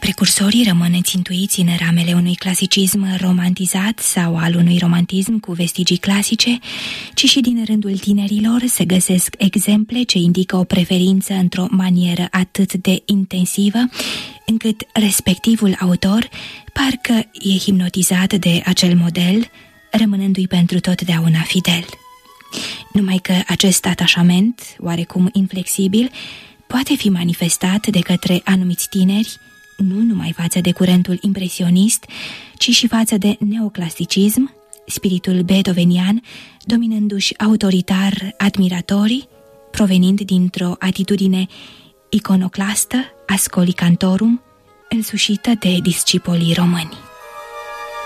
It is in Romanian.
precursorii rămân țintuiți în ramele unui clasicism romantizat sau al unui romantism cu vestigii clasice, ci și din rândul tinerilor se găsesc exemple ce indică o preferință într-o manieră atât de intensivă, încât respectivul autor parcă e hipnotizat de acel model, rămânându-i pentru totdeauna fidel. Numai că acest atașament, oarecum inflexibil, poate fi manifestat de către anumiți tineri, nu numai față de curentul impresionist, ci și față de neoclasicism, spiritul beethovenian, dominându-și autoritar admiratorii, provenind dintr-o atitudine iconoclastă, ascoli cantorum, însușită de discipolii români.